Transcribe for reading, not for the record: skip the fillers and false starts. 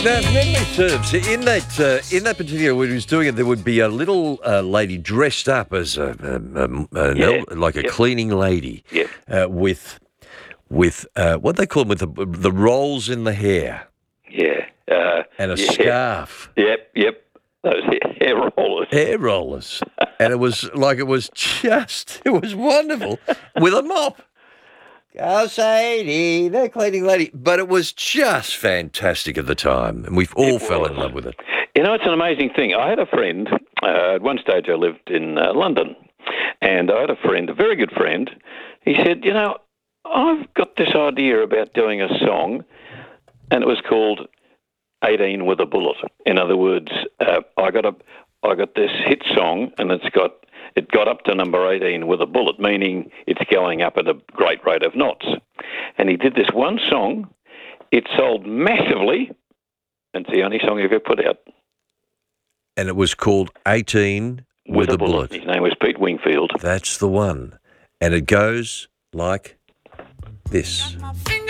Now, if memory serves, in that particular when he was doing it, there would be a little lady dressed up as like a cleaning lady, with what they call them, with the rolls in the hair, and a scarf, those hair rollers. hair rollers, and it was wonderful with a mop. Go Sadie, the cleaning lady. But it was just fantastic at the time, and we all fell in love with it. You know, it's an amazing thing. I had a friend, at one stage I lived in London, and I had a friend, a very good friend. He said, you know, I've got this idea about doing a song, and it was called 18 with a Bullet. In other words, I got this hit song, and it got up to number 18 with a bullet, meaning it's going up at a great rate of knots. And he did this one song. It sold massively, and it's the only song he ever put out. And it was called 18 with a Bullet. His name was Pete Wingfield. That's the one. And it goes like this. Got my finger